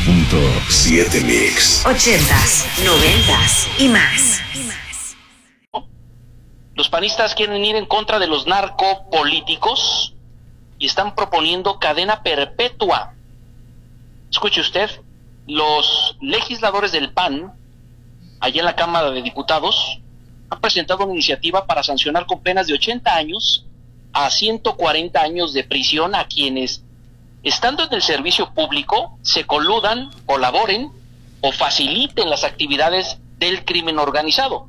101.7 Mix. 80s, 90s y más. Los panistas quieren ir en contra de los narcopolíticos y están proponiendo cadena perpetua. Escuche usted, los legisladores del PAN, allá en la Cámara de Diputados, han presentado una iniciativa para sancionar con penas de 80 años a 140 años de prisión a quienes, estando en el servicio público, se coludan, colaboren o faciliten las actividades del crimen organizado.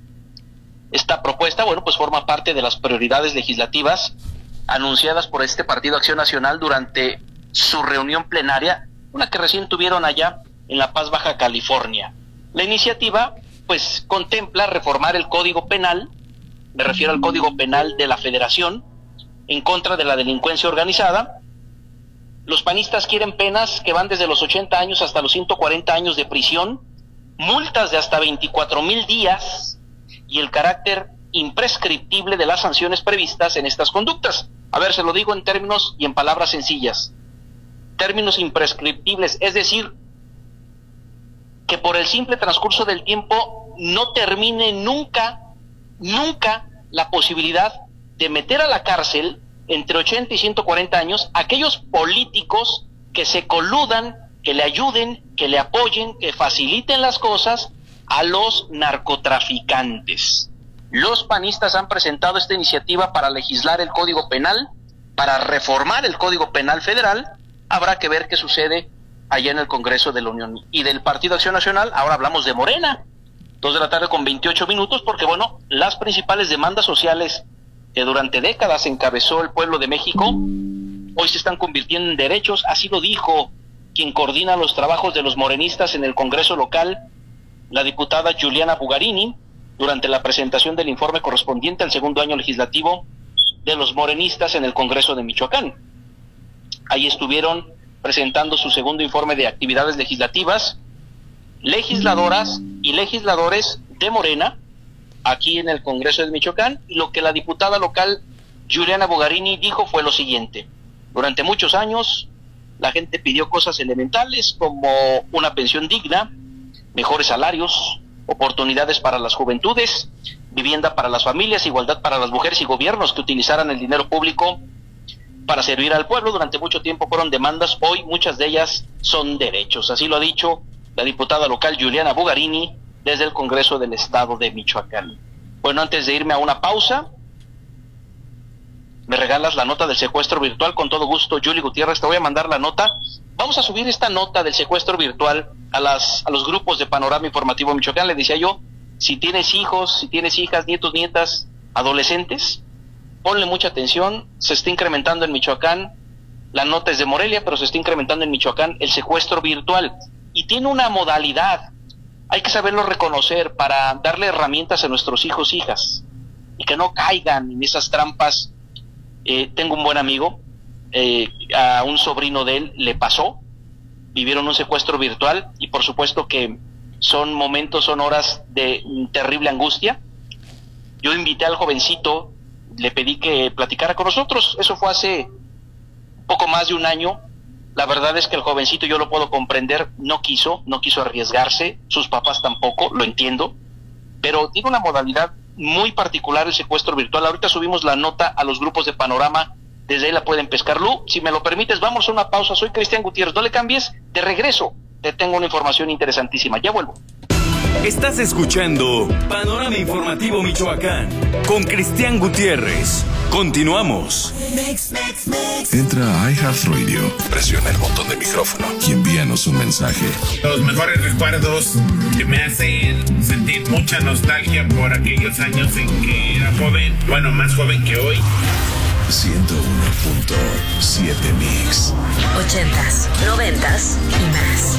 Esta propuesta, pues forma parte de las prioridades legislativas anunciadas por este Partido Acción Nacional durante su reunión plenaria, una que recién tuvieron allá en La Paz, Baja California. La iniciativa, contempla reformar el Código Penal, me refiero al Código Penal de la Federación, en contra de la delincuencia organizada. Los panistas quieren penas que van desde los 80 años hasta los 140 años de prisión, multas de hasta 24,000 días y el carácter imprescriptible de las sanciones previstas en estas conductas. A ver, se lo digo en términos y en palabras sencillas. Términos imprescriptibles, es decir, que por el simple transcurso del tiempo no termine nunca la posibilidad de meter a la cárcel entre 80 y 140 años aquellos políticos que se coludan, que le ayuden, que le apoyen, que faciliten las cosas a los narcotraficantes. Los panistas han presentado esta iniciativa para legislar el Código Penal, para reformar el Código Penal Federal. Habrá que ver qué sucede allá en el Congreso de la Unión. Y del Partido Acción Nacional, ahora hablamos de Morena. 2:28 p.m, porque las principales demandas sociales que durante décadas encabezó el pueblo de México, hoy se están convirtiendo en derechos. Así lo dijo quien coordina los trabajos de los morenistas en el Congreso local, la diputada Juliana Bugarini, durante la presentación del informe correspondiente al segundo año legislativo de los morenistas en el Congreso de Michoacán. Ahí estuvieron presentando su segundo informe de actividades legislativas, legisladoras y legisladores de Morena, aquí en el Congreso de Michoacán. Y lo que la diputada local Juliana Bugarini dijo fue lo siguiente: durante muchos años la gente pidió cosas elementales como una pensión digna, mejores salarios, oportunidades para las juventudes, vivienda para las familias, igualdad para las mujeres y gobiernos que utilizaran el dinero público para servir al pueblo. Durante mucho tiempo fueron demandas, hoy muchas de ellas son derechos. Así lo ha dicho la diputada local Juliana Bugarini desde el Congreso del Estado de Michoacán. Antes de irme a una pausa, ¿me regalas la nota del secuestro virtual? Con todo gusto, Julie Gutiérrez, te voy a mandar la nota. Vamos a subir esta nota del secuestro virtual a los grupos de Panorama Informativo Michoacán. Le decía yo, si tienes hijos, si tienes hijas, nietos, nietas, adolescentes, ponle mucha atención. Se está incrementando en Michoacán, la nota es de Morelia, pero se está incrementando en Michoacán el secuestro virtual. Y tiene una modalidad, hay que saberlo reconocer para darle herramientas a nuestros hijos, hijas, y que no caigan en esas trampas. Tengo un buen amigo, a un sobrino de él le pasó, vivieron un secuestro virtual y por supuesto que son momentos, son horas de terrible angustia. Yo invité al jovencito, le pedí que platicara con nosotros, eso fue hace poco más de un año. La verdad es que el jovencito, yo lo puedo comprender, no quiso arriesgarse, sus papás tampoco, lo entiendo, pero tiene una modalidad muy particular el secuestro virtual. Ahorita subimos la nota a los grupos de Panorama, desde ahí la pueden pescar. Lu, si me lo permites, vamos a una pausa. Soy Cristian Gutiérrez, no le cambies, de regreso te tengo una información interesantísima, ya vuelvo. Estás escuchando Panorama Informativo Michoacán con Cristian Gutiérrez. Continuamos. Entra a iHeartRadio, presiona el botón de micrófono y envíanos un mensaje. Los mejores recuerdos que me hacen sentir mucha nostalgia por aquellos años en que era joven, más joven que hoy. 101.7 Mix. 80s, 90s y más.